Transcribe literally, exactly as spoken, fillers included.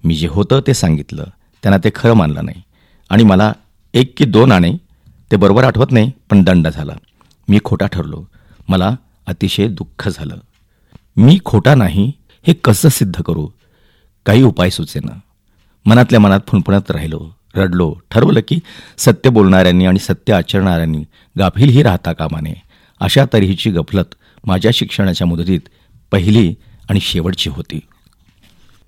मी जे होतं ते सांगितलं. त्यांना ते खरं मानलं नाही आणि मला एक की दोन आणे ते बरोबर आठवत नाही, पण दंड झाला. मी खोटा ठरलो. मला अतिशय दुःख झालं. मी खोटा नाही हे कसं सिद्ध करू? काही उपाय सुचेना. मनातल्या मनात फुणफुणत राहिलो, रडलो. ठरवलं की सत्य बोलणाऱ्यांनी आणि सत्य आचरणाऱ्यांनी गाफीलही राहता कामा नये. अशा तऱ्हेची गफलत माझ्या शिक्षणाच्या मुदतीत पहिली आणि शेवटची होती.